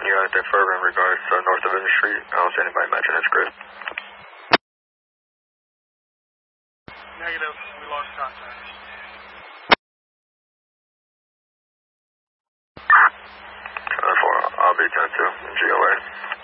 you anything further in regards to north of Industry Street? I don't see anybody matching his grid. Negative. We lost contact. I'll be 10-2 in GOA.